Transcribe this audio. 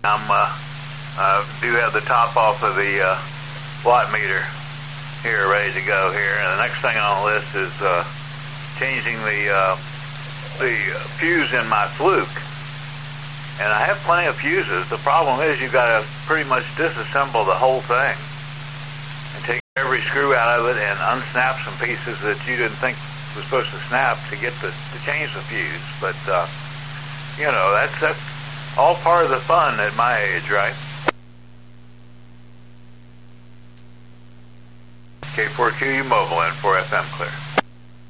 do have the top off of the watt meter here, ready to go here. And the next thing on the list is changing the fuse in my Fluke. And I have plenty of fuses. The problem is you've got to pretty much disassemble the whole thing and take every screw out of it and unsnap some pieces that you didn't think was supposed to snap to get to change the fuse. But you know, that's all part of the fun at my age, right? K4QU Mobile and 4FM clear.